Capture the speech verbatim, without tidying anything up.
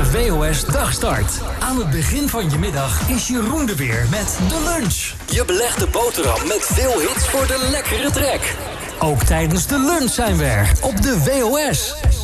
De W O S Dagstart. Aan het begin van je middag is Jeroen er weer met de lunch. Je belegde boterham met veel hits voor de lekkere trek. Ook tijdens de lunch zijn we er op de W O S.